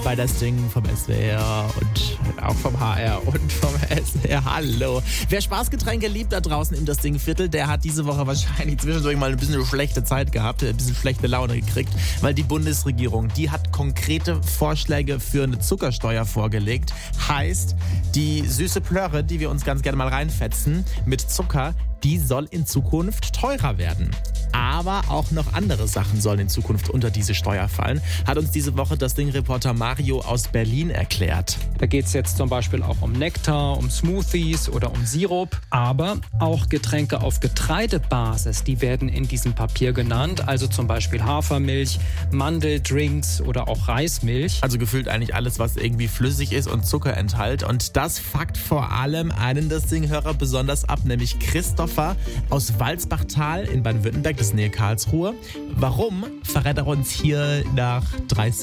bei das Ding vom SWR und auch vom HR und vom SWR. Hallo. Wer Spaßgetränke liebt da draußen im Das Ding-Viertel, der hat diese Woche wahrscheinlich zwischendurch mal ein bisschen schlechte Zeit gehabt, ein bisschen schlechte Laune gekriegt, weil die Bundesregierung, die hat konkrete Vorschläge für eine Zuckersteuer vorgelegt. Heißt, die süße Plörre, die wir uns ganz gerne mal reinfetzen, mit Zucker, die soll in Zukunft teurer werden. Aber auch noch andere Sachen sollen in Zukunft unter diese Steuer fallen, hat uns diese Woche das Ding-Reporter Mario aus Berlin erklärt. Da geht es jetzt zum Beispiel auch um Nektar, um Smoothies oder um Sirup. Aber auch Getränke auf Getreidebasis, die werden in diesem Papier genannt. Also zum Beispiel Hafermilch, Mandeldrinks oder auch Reismilch. Also gefühlt eigentlich alles, was irgendwie flüssig ist und Zucker enthält. Und das fuckt vor allem einen Das Ding-Hörer besonders ab, nämlich Christopher aus Walsbachtal in Baden-Württemberg, das ist Nähe Karlsruhe. Warum, verrät er uns hier nach 30